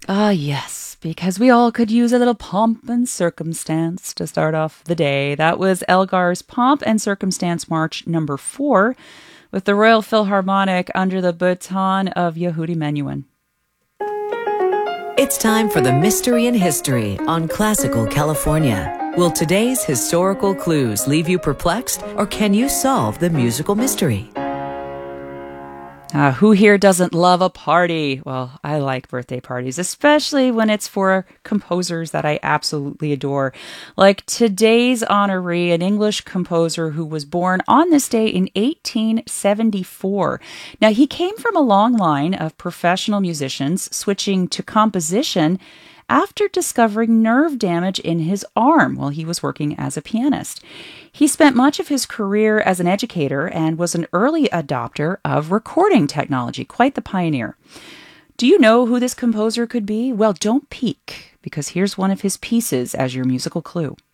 Ah, yes, because we all could use a little pomp and circumstance to start off the day. That was Elgar's Pomp and Circumstance March number 4 with the Royal Philharmonic under the baton of Yehudi Menuhin. It's time for the Mystery in History on Classical California. Will today's historical clues leave you perplexed, or can you solve the musical mystery? Who here doesn't love a party? Well, I like birthday parties, especially when it's for composers that I absolutely adore. Like today's honoree, an English composer who was born on this day in 1874. Now, he came from a long line of professional musicians switching to composition after discovering nerve damage in his arm while he was working as a pianist. He spent much of his career as an educator and was an early adopter of recording technology, quite the pioneer. Do you know who this composer could be? Well, don't peek, because here's one of his pieces as your musical clue.